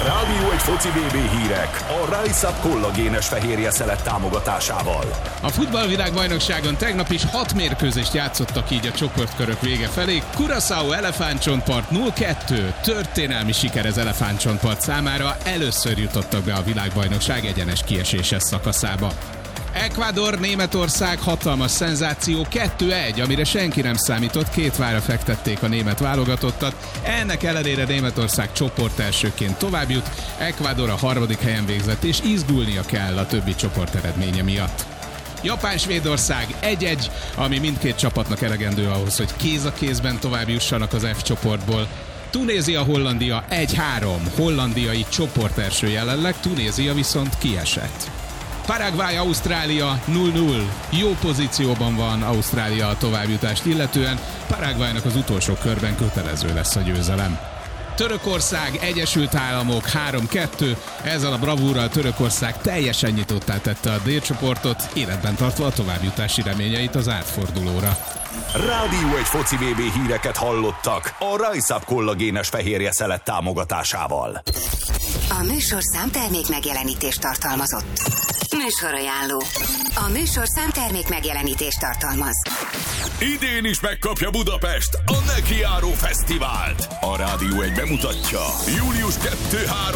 Rádió egy foci BB hírek a Rise Up kollagénes fehérje szelet támogatásával. A futballvilágbajnokságon tegnap is 6 mérkőzést játszottak így a csoportkörök vége felé. Curaçao Elefántcsontpart 0-2, történelmi siker az Elefántcsontpart számára, először jutottak be a világbajnokság egyenes kieséses szakaszába. Ecuador, Németország hatalmas szenzáció, 2-1, amire senki nem számított, 2 vára fektették a német válogatottat. Ennek ellenére Németország csoport elsőként tovább jut, Ecuador a 3. helyen végzett, és izgulnia kell a többi csoport eredménye miatt. Japán-Svédország 1-1, ami mindkét csapatnak elegendő ahhoz, hogy kéz a kézben tovább jussanak az F csoportból. Tunézia-Hollandia 1-3, hollandiai csoportelső jelenleg, Tunézia viszont kiesett. Paraguay-Ausztrália 0-0. Jó pozícióban van Ausztrália a továbbjutást illetően, Paraguaynak az utolsó körben kötelező lesz a győzelem. Törökország, Egyesült Államok 3-2, ezzel a bravúrral Törökország teljesen nyitottá tette a D-csoportot, életben tartva a továbbjutási reményeit az átfordulóra. Rádió egy foci BB híreket hallottak a Rise Up kollagénes fehérje szelet támogatásával. A műsorszám termék megjelenítést tartalmazott. Műsorajánló. A műsorszám termék megjelenítést tartalmaz. Idén is megkapja Budapest a Nekiáró Fesztivált. A Rádió egy bemutatja. Július 2-3